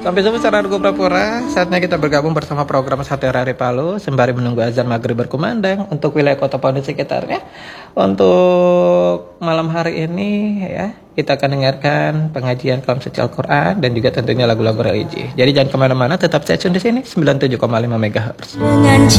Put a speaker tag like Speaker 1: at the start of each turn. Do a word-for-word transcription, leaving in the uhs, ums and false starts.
Speaker 1: Sampai jumpa secara Argo Prapura. Saatnya kita bergabung bersama program Satu Hari Palu sembari menunggu azan maghrib berkumandang untuk wilayah Kota Palu dan sekitarnya. Untuk malam hari ini ya, kita akan dengarkan pengajian kalam suci Al-Quran dan juga tentunya lagu-lagu religi. Jadi jangan kemana-mana, tetap stay tune di sini sembilan puluh tujuh koma lima megahertz.